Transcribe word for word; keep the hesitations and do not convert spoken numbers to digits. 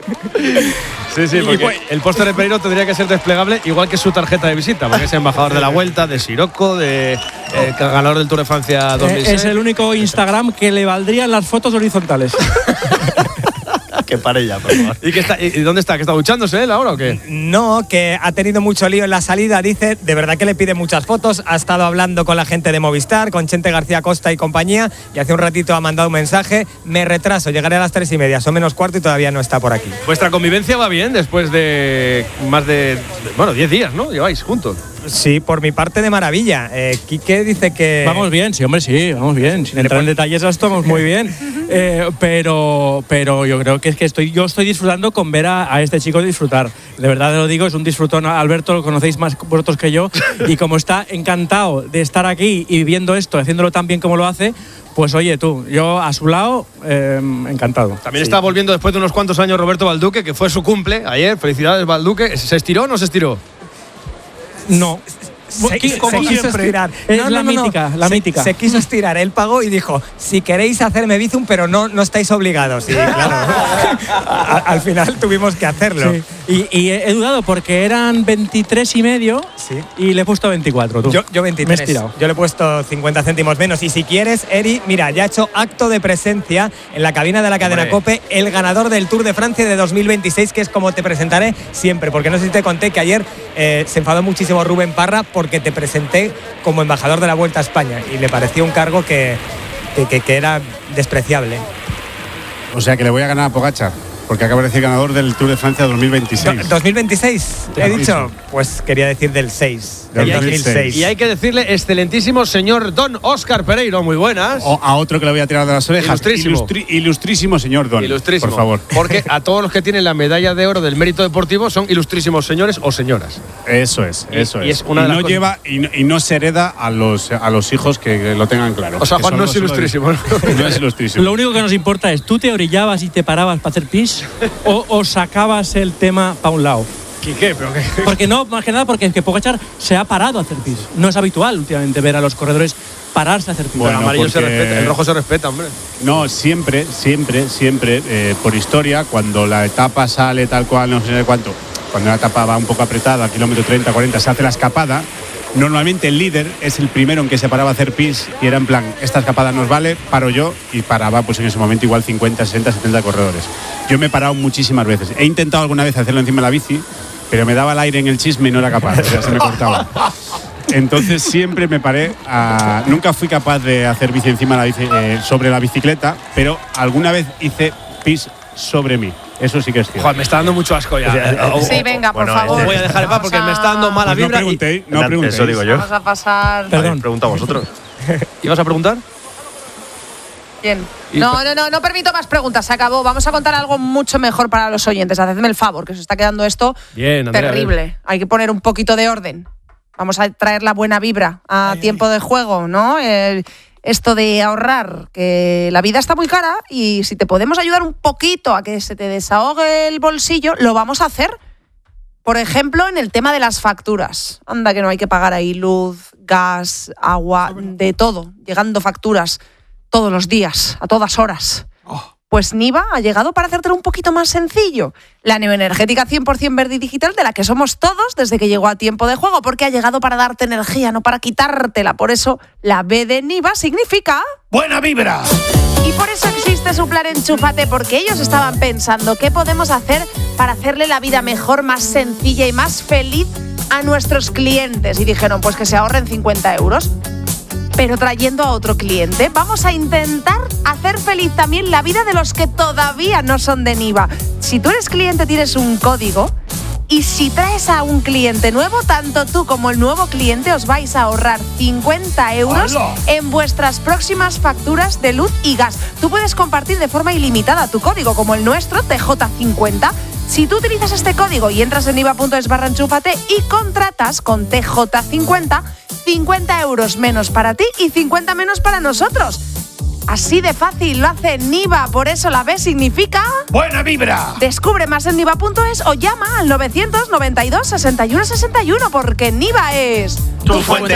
Sí, sí, porque pues, el póster de Pereiro tendría que ser desplegable igual que su tarjeta de visita, porque es embajador de la Vuelta, de Sirocco, de eh, ganador del Tour de Francia dos mil seis. Es el único Instagram que le valdrían las fotos horizontales. Que pare ya, por favor. ¿Y, qué está, ¿Y dónde está? ¿Que está duchándose él ahora o qué? No, que ha tenido mucho lío en la salida, dice. De verdad que le pide muchas fotos. Ha estado hablando con la gente de Movistar, con Chente García Costa y compañía. Y hace un ratito ha mandado un mensaje. Me retraso, llegaré a las tres y media. Son menos cuarto y todavía no está por aquí. ¿Vuestra convivencia va bien después de más de, bueno, diez días, ¿no? Lleváis juntos. Sí, por mi parte de maravilla. Eh, Quique dice que… Vamos bien, sí, hombre, sí, vamos bien. Sin entrar en detalles, estamos muy bien. Eh, pero, pero yo creo que es que estoy, yo estoy disfrutando con ver a, a este chico disfrutar. De verdad lo digo, es un disfrutón. Alberto lo conocéis más vosotros que yo. Y como está encantado de estar aquí y viendo esto, haciéndolo tan bien como lo hace… Pues oye, tú, yo a su lado, eh, encantado. También sí. Está volviendo después de unos cuantos años Roberto Balduque, que fue su cumple ayer. Felicidades, Balduque. ¿Se estiró o no se estiró? No. Se, se, se quiso estirar. Es no, la no, no, mítica, no. la se, mítica. Se quiso estirar, él pagó y dijo, si queréis hacerme bizum, pero no, no estáis obligados. Y claro, a, al final tuvimos que hacerlo. Sí. Y, y he dudado porque eran veintitrés y medio sí. Y le he puesto veinticuatro. Tú. Yo, yo veintitrés. Me he estirado. Yo le he puesto cincuenta céntimos menos. Y si quieres, Eri, mira, ya ha hecho acto de presencia en la cabina de la cadena Hombre. COPE el ganador del Tour de Francia de dos mil veintiséis, que es como te presentaré siempre. Porque no sé si te conté que ayer eh, se enfadó muchísimo Rubén Parra porque te presenté como embajador de la Vuelta a España y le pareció un cargo que, que, que era despreciable. O sea que le voy a ganar a Pogačar, porque acaba de decir ganador del Tour de Francia dos mil veintiséis. ¿dos mil veintiséis? ¿He dicho? Pues quería decir del seis. Del dos mil seis. Y hay que decirle, excelentísimo señor Don Óscar Pereiro, muy buenas. O a otro que le voy a tirar de las orejas. Ilustrísimo. Ilustri, ilustrísimo señor Don. Ilustrísimo. Por favor. Porque a todos los que tienen la medalla de oro del mérito deportivo son ilustrísimos señores o señoras. Eso es, y, eso y es. es una y, de no las lleva, y, no, y no se hereda a los, a los hijos que, que lo tengan claro. O sea, Juan no es ilustrísimo. ¿no? No es ilustrísimo. Lo único que nos importa es, ¿tú te orillabas y te parabas para hacer pis o, o sacabas el tema para un lado? ¿Qué? ¿Pero qué? Porque no, más que nada porque es que Pogačar se ha parado a hacer pis. No es habitual últimamente ver a los corredores pararse a hacer pis. Bueno, el amarillo se respeta, el rojo se respeta, hombre. No, siempre, siempre, siempre, eh, por historia, cuando la etapa sale tal cual, no sé cuánto, cuando la etapa va un poco apretada, kilómetro treinta, cuarenta, se hace la escapada. Normalmente el líder es el primero en que se paraba a hacer pis y era en plan, esta escapada nos vale, paro yo, y paraba pues en ese momento igual cincuenta, sesenta, setenta corredores. Yo me he parado muchísimas veces. He intentado alguna vez hacerlo encima de la bici, pero me daba el aire en el chisme y no era capaz, o sea, se me cortaba. Entonces siempre me paré a… Nunca fui capaz de hacer bici encima de la bici, eh, sobre la bicicleta, pero alguna vez hice pis sobre mí. Eso sí que es cierto. Joder, me está dando mucho asco ya. O sea, o, sí, venga, por bueno, favor. Voy a dejar en paz porque me está dando mala pues vibra. No preguntéis, no y, preguntéis. Eso digo yo. Vamos a pasar… Perdón, pregunta a vosotros. ¿Ibas a preguntar? Bien. No, no, no, no permito más preguntas, se acabó. Vamos a contar algo mucho mejor para los oyentes. Hacedme el favor, que se está quedando esto bien, Andrea, terrible. Bien. Hay que poner un poquito de orden. Vamos a traer la buena vibra a ay, tiempo ay. de juego, ¿no? Eh, esto de ahorrar, que la vida está muy cara y si te podemos ayudar un poquito a que se te desahogue el bolsillo, lo vamos a hacer. Por ejemplo, en el tema de las facturas. Anda que no hay que pagar ahí luz, gas, agua, de todo. Llegando facturas todos los días, a todas horas. Oh. Pues Niva ha llegado para hacértelo un poquito más sencillo. La neoenergética cien por ciento verde y digital de la que somos todos desde que llegó a tiempo de juego, porque ha llegado para darte energía, no para quitártela. Por eso la B de Niva significa… ¡buena vibra! Y por eso existe su plan Enchúfate, porque ellos estaban pensando qué podemos hacer para hacerle la vida mejor, más sencilla y más feliz a nuestros clientes. Y dijeron, pues que se ahorren cincuenta euros. Pero trayendo a otro cliente, vamos a intentar hacer feliz también la vida de los que todavía no son de Niva. Si tú eres cliente, tienes un código. Y si traes a un cliente nuevo, tanto tú como el nuevo cliente os vais a ahorrar cincuenta euros ¡Hola! En vuestras próximas facturas de luz y gas. Tú puedes compartir de forma ilimitada tu código, como el nuestro, T J cincuenta. Si tú utilizas este código y entras en niva.es barra enchúfate y contratas con T J cincuenta, cincuenta euros menos para ti y cincuenta menos para nosotros. Así de fácil lo hace Niva, por eso la B significa… ¡buena vibra! Descubre más en niva punto es o llama al novecientos noventa y dos sesenta y uno sesenta y uno, porque Niva es… ¡tu fuente